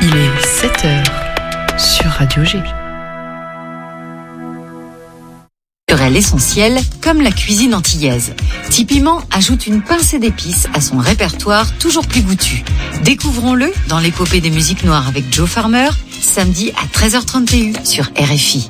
Il est 7h sur Radio G. L'essentiel, comme la cuisine antillaise. Tipiment ajoute une pincée d'épices à son répertoire toujours plus goûtu. Découvrons-le dans l'épopée des musiques noires avec Joe Farmer, samedi à 13h30 TU sur RFI.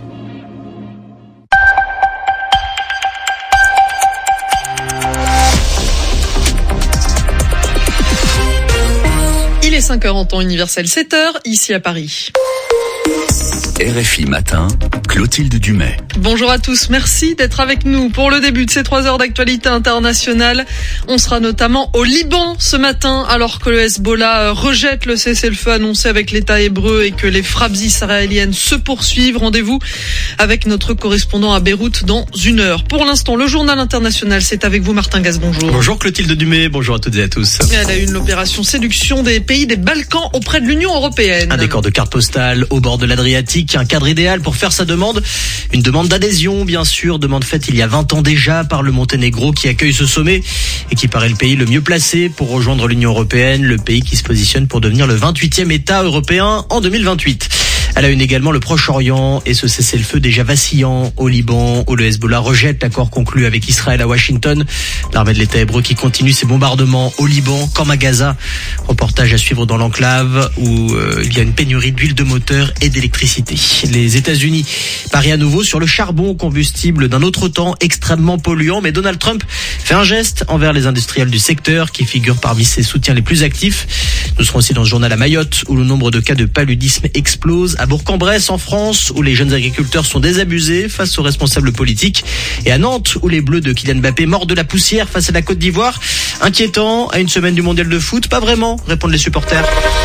Il est 5h en temps universel, 7h, ici à Paris. RFI Matin, Clotilde Dumais. Bonjour à tous, merci d'être avec nous pour le début de ces 3 heures d'actualité internationale. On sera notamment au Liban ce matin, alors que le Hezbollah rejette le cessez-le-feu annoncé avec l'État hébreu et que les frappes israéliennes se poursuivent. Rendez-vous avec notre correspondant à Beyrouth dans 1 heure. Pour l'instant, le journal international, c'est avec vous Martin Gasse, bonjour. Bonjour Clotilde Dumais, bonjour à toutes et à tous. Elle a eu l'opération séduction des pays des Balkans auprès de l'Union européenne. Un décor de carte postale au bord de l'Adriatique, un cadre idéal pour faire sa demande. Une demande d'adhésion, bien sûr, demande faite il y a 20 ans déjà par le Monténégro qui accueille ce sommet et qui paraît le pays le mieux placé pour rejoindre l'Union européenne, le pays qui se positionne pour devenir le 28e État européen en 2028. À la une également le Proche-Orient et ce cessez-le-feu déjà vacillant au Liban où le Hezbollah rejette l'accord conclu avec Israël à Washington. L'armée de l'État hébreu qui continue ses bombardements au Liban comme à Gaza. Reportage à suivre dans l'enclave où il y a une pénurie d'huile de moteur et d'électricité. Les États-Unis parient à nouveau sur le charbon, combustible d'un autre temps extrêmement polluant, mais Donald Trump fait un geste envers les industriels du secteur qui figurent parmi ses soutiens les plus actifs. Nous serons aussi dans ce journal à Mayotte où le nombre de cas de paludisme explose, à Bourg-en-Bresse en France où les jeunes agriculteurs sont désabusés face aux responsables politiques et à Nantes où les Bleus de Kylian Mbappé mordent de la poussière face à la Côte d'Ivoire. Inquiétant à une semaine du mondial de foot, pas vraiment, répondent les supporters.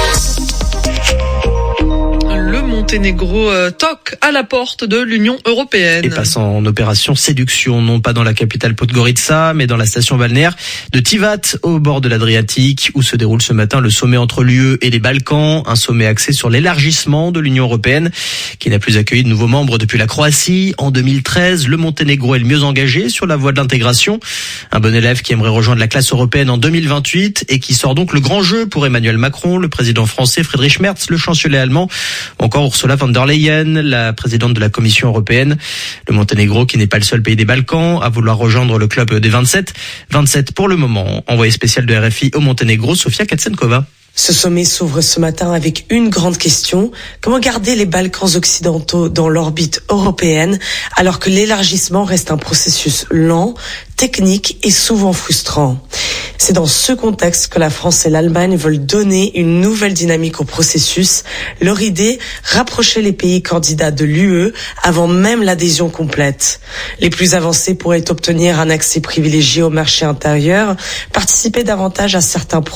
Le Monténégro toque à la porte de l'Union européenne. Et passe en opération séduction, non pas dans la capitale Podgorica, mais dans la station balnéaire de Tivat, au bord de l'Adriatique, où se déroule ce matin le sommet entre l'UE et les Balkans, un sommet axé sur l'élargissement de l'Union européenne, qui n'a plus accueilli de nouveaux membres depuis la Croatie. En 2013, le Monténégro est le mieux engagé sur la voie de l'intégration. Un bon élève qui aimerait rejoindre la classe européenne en 2028 et qui sort donc le grand jeu pour Emmanuel Macron, le président français Friedrich Merz, le chancelier allemand, ou encore Ursula von der Leyen, la présidente de la Commission européenne. Le Monténégro, qui n'est pas le seul pays des Balkans à vouloir rejoindre le club des 27. 27 pour le moment. Envoyé spécial de RFI au Monténégro, Sofia Katsenkova. Ce sommet s'ouvre ce matin avec une grande question. Comment garder les Balkans occidentaux dans l'orbite européenne alors que l'élargissement reste un processus lent, technique et souvent frustrant? C'est dans ce contexte que la France et l'Allemagne veulent donner une nouvelle dynamique au processus. Leur idée, rapprocher les pays candidats de l'UE avant même l'adhésion complète. Les plus avancés pourraient obtenir un accès privilégié au marché intérieur, participer davantage à certains